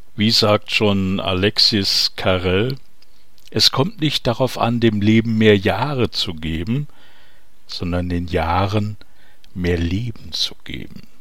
Wie sagt schon Alexis Carrel, es kommt nicht darauf an, dem Leben mehr Jahre zu geben, sondern den Jahren mehr Leben zu geben.